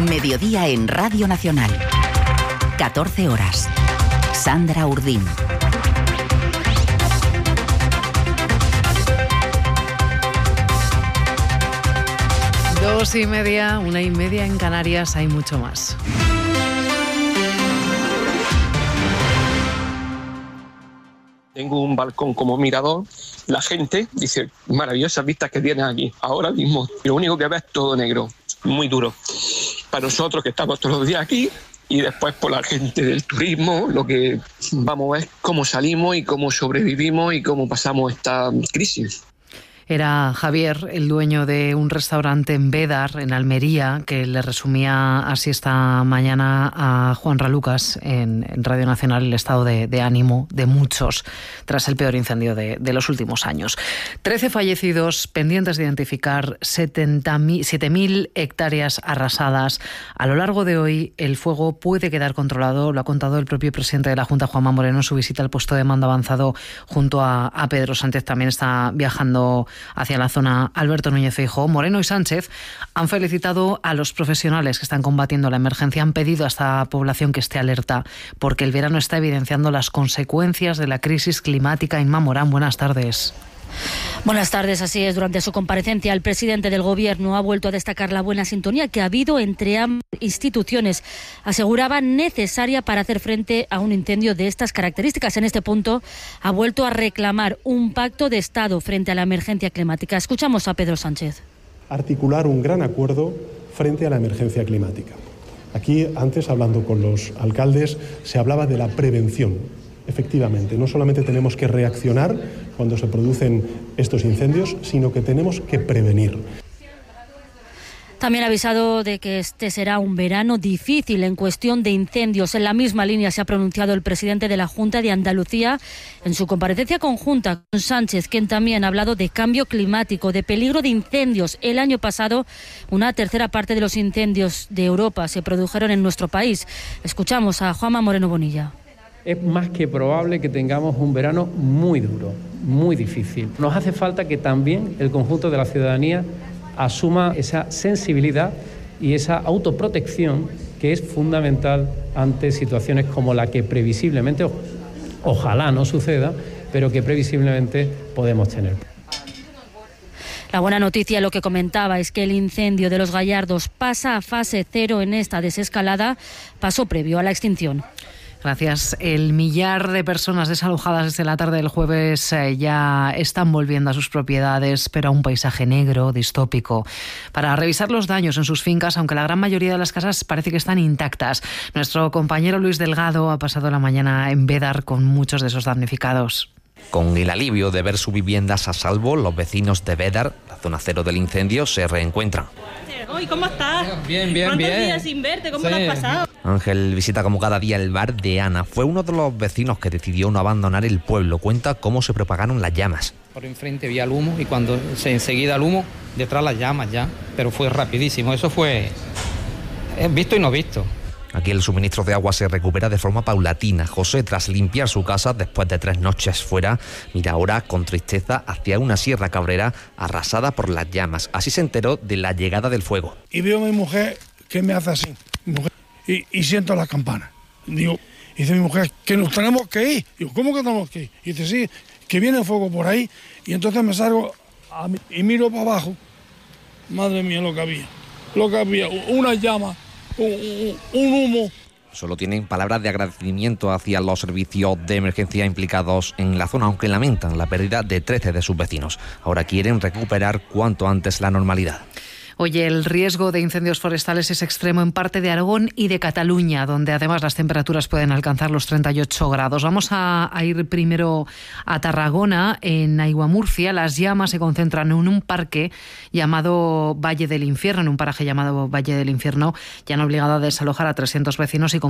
Mediodía en Radio Nacional. 14 horas. Sandra Urdín. Dos y media, 1:30 en Canarias, hay mucho más. Tengo un balcón como mirador. La gente dice, maravillosas vistas que tienes aquí. Ahora mismo, lo único que ves es todo negro, muy duro. Para nosotros que estamos todos los días aquí, y después por la gente del turismo, lo que vamos a ver cómo salimos y cómo sobrevivimos y cómo pasamos esta crisis. Era Javier, el dueño de un restaurante en Bédar, en Almería, que le resumía así esta mañana a Juanra Lucas en Radio Nacional el estado de ánimo de muchos tras el peor incendio de los últimos años. 13 fallecidos, pendientes de identificar, 7.000 hectáreas arrasadas. A lo largo de hoy el fuego puede quedar controlado, lo ha contado el propio presidente de la Junta, Juanma Moreno, en su visita al puesto de mando avanzado junto a Pedro Sánchez. También está viajando hacia la zona Alberto Núñez Feijóo. Moreno y Sánchez han felicitado a los profesionales que están combatiendo la emergencia. Han pedido a esta población que esté alerta porque el verano está evidenciando las consecuencias de la crisis climática. Inma Morán, buenas tardes. Buenas tardes, así es. Durante su comparecencia, el presidente del Gobierno ha vuelto a destacar la buena sintonía que ha habido entre ambas instituciones. Aseguraba necesaria para hacer frente a un incendio de estas características. En este punto, ha vuelto a reclamar un pacto de Estado frente a la emergencia climática. Escuchamos a Pedro Sánchez. Articular un gran acuerdo frente a la emergencia climática. Aquí, antes, hablando con los alcaldes, se hablaba de la prevención. Efectivamente, no solamente tenemos que reaccionar cuando se producen estos incendios, sino que tenemos que prevenir. También ha avisado de que este será un verano difícil en cuestión de incendios. En la misma línea se ha pronunciado el presidente de la Junta de Andalucía en su comparecencia conjunta con Sánchez, quien también ha hablado de cambio climático, de peligro de incendios. El año pasado, una tercera parte de los incendios de Europa se produjeron en nuestro país. Escuchamos a Juanma Moreno Bonilla. Es más que probable que tengamos un verano muy duro, muy difícil. Nos hace falta que también el conjunto de la ciudadanía asuma esa sensibilidad y esa autoprotección que es fundamental ante situaciones como la que previsiblemente, ojalá no suceda, pero que previsiblemente podemos tener. La buena noticia, lo que comentaba, es que el incendio de Los Gallardos pasa a fase 0 en esta desescalada, paso previo a la extinción. Gracias. El millar de personas desalojadas desde la tarde del jueves ya están volviendo a sus propiedades, pero a un paisaje negro, distópico. Para revisar los daños en sus fincas, aunque la gran mayoría de las casas parece que están intactas, nuestro compañero Luis Delgado ha pasado la mañana en Bédar con muchos de esos damnificados. Con el alivio de ver sus viviendas a salvo, los vecinos de Bédar, la zona cero del incendio, se reencuentran. Hoy, ¿cómo estás? Bien. ¿Cuántos días sin verte? ¿Cómo lo has pasado? Ángel visita como cada día el bar de Ana. Fue uno de los vecinos que decidió no abandonar el pueblo. Cuenta cómo se propagaron las llamas. Por enfrente vi el humo y cuando enseguida el humo, detrás las llamas ya. Pero fue rapidísimo. Eso fue visto y no visto. Aquí el suministro de agua se recupera de forma paulatina. José, tras limpiar su casa después de 3 noches fuera, mira ahora con tristeza hacia una sierra cabrera arrasada por las llamas. Así se enteró de la llegada del fuego. Y veo a mi mujer que me hace así, y siento las campanas. Digo, dice mi mujer, que nos tenemos que ir. Digo, ¿cómo que tenemos que ir? Y dice, sí, que viene el fuego por ahí. Y entonces me salgo y miro para abajo. Madre mía, lo que había, una llama. Un humo. Solo tienen palabras de agradecimiento hacia los servicios de emergencia implicados en la zona, aunque lamentan la pérdida de 13 de sus vecinos. Ahora quieren recuperar cuanto antes la normalidad. Oye, el riesgo de incendios forestales es extremo en parte de Aragón y de Cataluña, donde además las temperaturas pueden alcanzar los 38 grados. Vamos a ir primero a Tarragona, en Aiguamurcia. Las llamas se concentran en un parque llamado Valle del Infierno, en un paraje llamado Valle del Infierno. Ya han obligado a desalojar a 300 vecinos y